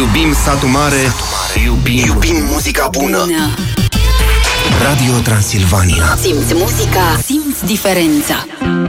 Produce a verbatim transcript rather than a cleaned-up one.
Iubim satul mare, iubim, iubim muzica bună. Radio Transilvania. Simți muzica, simți diferența.